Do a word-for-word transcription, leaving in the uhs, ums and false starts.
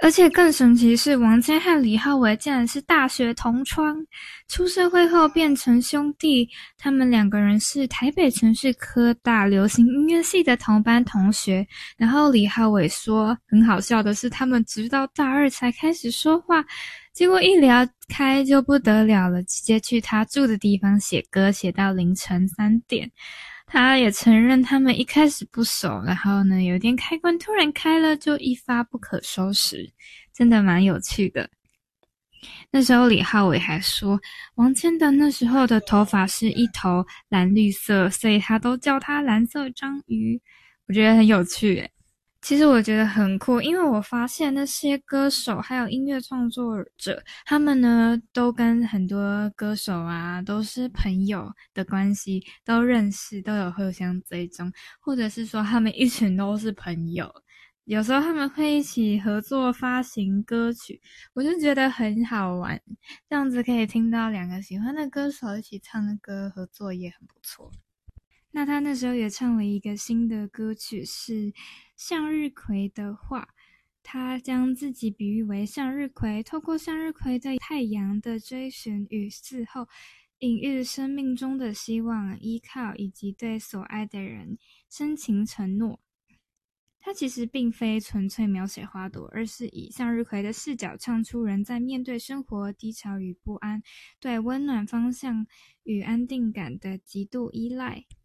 而且更神奇的是，王谦和李浩伟竟然是大学同窗，出社会后变成兄弟。他们两个人是台北城市科大流行音乐系的同班同学。然后李浩伟说，很好笑的是，他们直到大二才开始说话，结果一聊开就不得了了，直接去他住的地方写歌，写到凌晨三点。他也承认他们一开始不熟，然后呢，有点开关突然开了，就一发不可收拾，真的蛮有趣的。那时候李浩伟还说，王谦的那时候的头发是一头蓝绿色，所以他都叫他蓝色章鱼，我觉得很有趣耶。其实我觉得很酷，因为我发现那些歌手还有音乐创作者，他们呢都跟很多歌手啊都是朋友的关系，都认识，都有互相追踪，或者是说他们一群都是朋友，有时候他们会一起合作发行歌曲，我就觉得很好玩，这样子可以听到两个喜欢的歌手一起唱的歌，合作也很不错。那他那时候也唱了一个新的歌曲，是向日葵的话，他将自己比喻为向日葵，透过向日葵对太阳的追寻与伺候，隐喻生命中的希望、依靠以及对所爱的人深情承诺。它其实并非纯粹描写花朵，而是以向日葵的视角唱出人在面对生活低潮与不安，对温暖方向与安定感的极度依赖。